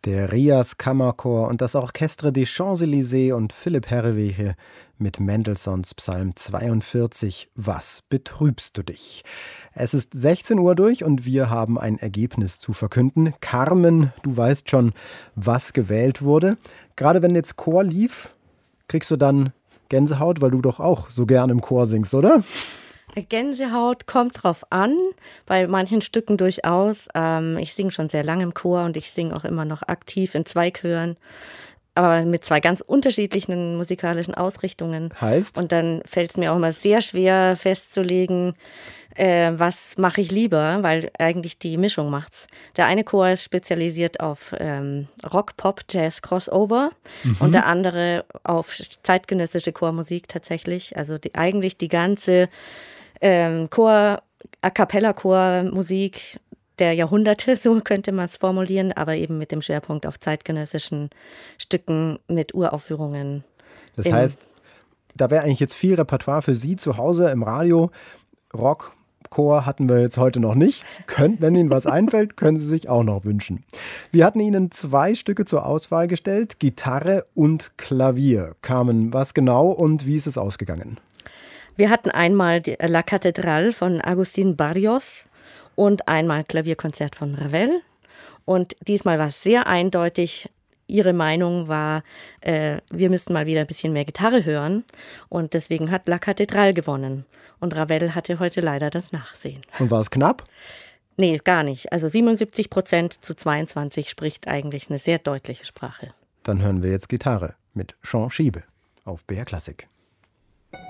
Der Rias Kammerchor und das Orchestre des Champs-Élysées und Philipp Herreweghe mit Mendelssohns Psalm 42, Was betrübst du dich? Es ist 16 Uhr durch und wir haben ein Ergebnis zu verkünden. Carmen, du weißt schon, was gewählt wurde. Gerade wenn jetzt Chor lief, kriegst du dann Gänsehaut, weil du doch auch so gern im Chor singst, oder? Gänsehaut kommt drauf an, bei manchen Stücken durchaus. Ich singe schon sehr lange im Chor und ich singe auch immer noch aktiv in 2 Chören, aber mit 2 ganz unterschiedlichen musikalischen Ausrichtungen. Heißt? Und dann fällt es mir auch immer sehr schwer festzulegen, was mache ich lieber, weil eigentlich die Mischung macht's. Der eine Chor ist spezialisiert auf Rock, Pop, Jazz, Crossover und der andere auf zeitgenössische Chormusik tatsächlich. Also eigentlich die ganze A-cappella-Chormusik der Jahrhunderte, so könnte man es formulieren, aber eben mit dem Schwerpunkt auf zeitgenössischen Stücken mit Uraufführungen. Das heißt, da wäre eigentlich jetzt viel Repertoire für Sie zu Hause im Radio. Rock, Chor hatten wir jetzt heute noch nicht. Wenn Ihnen was einfällt, können Sie sich auch noch wünschen. Wir hatten Ihnen 2 Stücke zur Auswahl gestellt, Gitarre und Klavier. Carmen, was genau und wie ist es ausgegangen? Wir hatten einmal die La Catedral von Agustín Barrios und einmal Klavierkonzert von Ravel. Und diesmal war es sehr eindeutig. Ihre Meinung war, wir müssten mal wieder ein bisschen mehr Gitarre hören. Und deswegen hat La Catedral gewonnen. Und Ravel hatte heute leider das Nachsehen. Und war es knapp? Nee, gar nicht. Also 77% zu 22 spricht eigentlich eine sehr deutliche Sprache. Dann hören wir jetzt Gitarre mit Jean Schiebe auf BR Klassik.